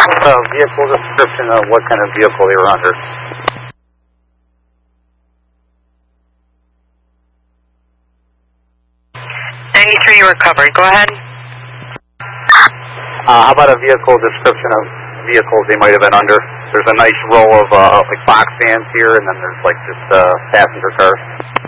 Vehicle description of what kind of vehicle they were under. 93, you were covered. Go ahead. How about a vehicle description of vehicles they might have been under? There's a nice row of like box stands here, and then there's like just passenger cars.